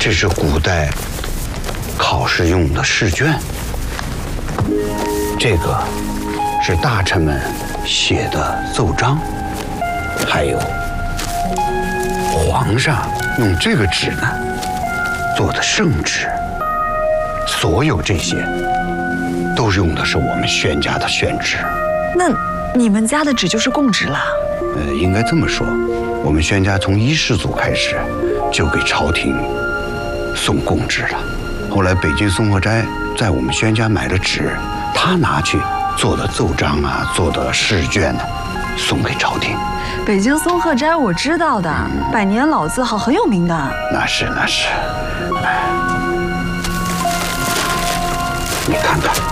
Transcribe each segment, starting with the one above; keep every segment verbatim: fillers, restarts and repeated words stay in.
这是古代考试用的试卷，这个是大臣们写的奏章，还有皇上用这个纸呢做的圣旨。所有这些都用的是我们宣家的宣旨。 那你们家的纸就是贡纸啦？ 呃，应该这么说，我们宣家从一世祖开始就给朝廷送贡纸了。后来北京松鹤斋在我们宣家买了纸，他拿去做的奏章啊，做的试卷呢，送给朝廷。 北京松鹤斋我知道的，嗯、百年老字号很有名的。 那是那是。你看看，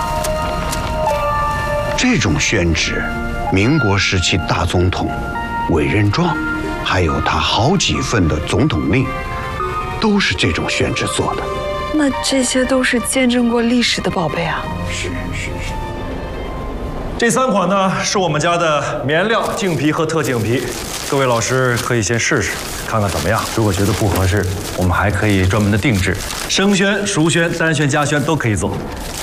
这种宣旨，民国时期大总统委任状，还有他好几份的总统令，都是这种宣旨做的。 那这些都是见证过历史的宝贝啊！ 是是是。 这三款呢，是我们家的棉料净皮和特净皮，各位老师可以先试试，看看怎么样。如果觉得不合适，我们还可以专门的定制，生宣、熟宣、单宣、加宣都可以做。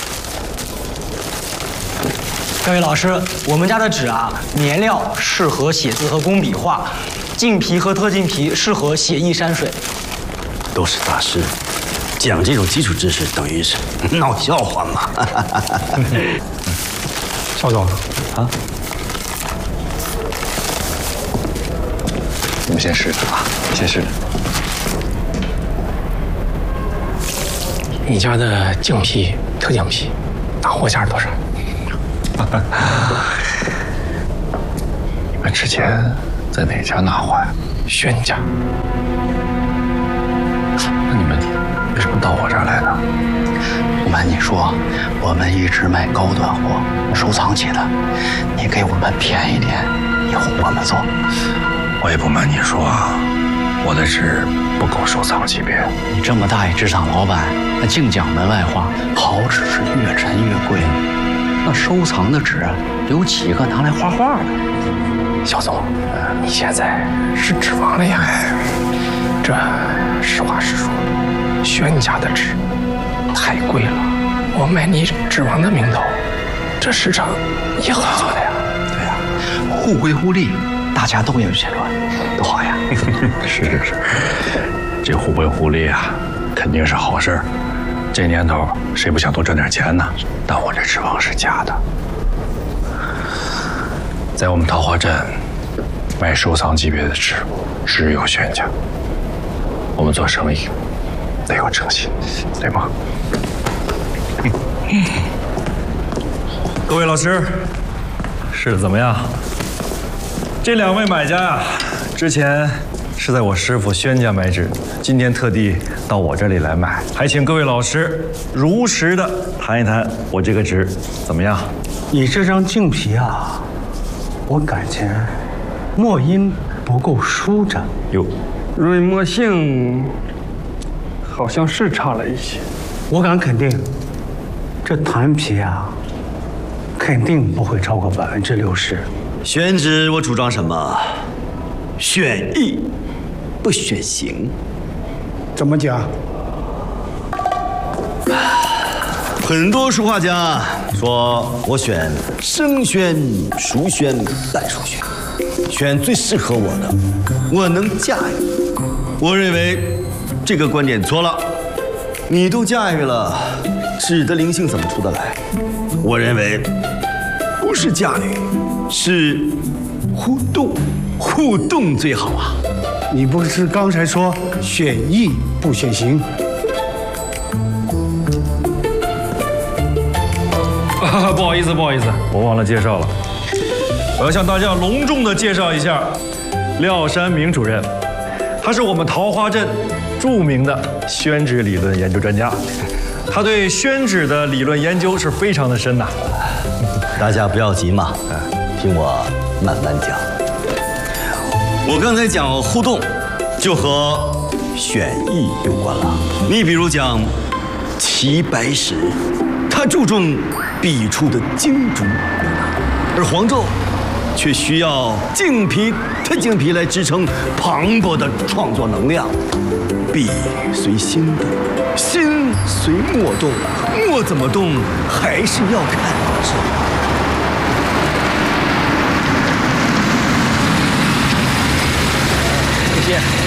各位老师，我们家的纸啊，棉料适合写字和工笔画，净皮和特净皮适合写意山水。 都是大师，讲这种基础知识等于是闹笑话嘛。 邵总啊，你们先试试啊，先试。你家的净皮、特净皮，拿货价是多少？你们之前在哪家拿货呀？宣家。那你们为什么到我这儿来呢？ 不瞒你说，我们一直卖高端货，收藏起的。你给我们便宜点，以后我们做。 我也不瞒你说啊，我的纸不够收藏级别。 你这么大一纸厂老板，那净讲门外话，好纸是越沉越贵。那收藏的纸，有几个拿来画画的？ 肖总，呃，你现在是纸王了呀？这实话实说，宣家的纸太贵了，我卖你纸王的名头，这市场也好做的呀。 对呀，互惠互利，大家都有钱赚，多好呀！ 是是是，这互惠互利啊，肯定是好事儿。这年头谁不想多赚点钱呢？但我这纸王是假的，在我们桃花镇卖收藏级别的纸，只有宣家。我们做生意得有诚信，对吗？ 各位老师，试的怎么样？这两位买家呀，之前是在我师傅宣家买纸，今天特地到我这里来买，还请各位老师如实的谈一谈我这个纸怎么样？ 你这张净皮啊，我感觉墨音不够舒展。 哟， 润墨性好像是差了一些。 我敢肯定，这团皮啊，肯定不会超过百分之六十。 宣纸我主张什么？选意，不选形。 怎么讲？ 很多书画家说我选生宣、熟宣、淡熟宣，选最适合我的，我能驾驭。我认为这个观点错了。你都驾驭了，纸的灵性怎么出得来？我认为不是驾驭，是互动，互动最好啊。 你不是刚才说选意不选形？ 啊，不好意思，不好意思，我忘了介绍了。我要向大家隆重的介绍一下廖山明主任，他是我们桃花镇著名的宣纸理论研究专家，他对宣纸的理论研究是非常的深呐。 大家不要急嘛，听我慢慢讲。我刚才讲互动，就和选意有关了。你比如讲齐白石，他注重笔触的精准，而黄胄却需要净皮、特净皮来支撑磅礴的创作能量。笔随心动，心随墨动，墨怎么动，还是要看纸。 谢谢。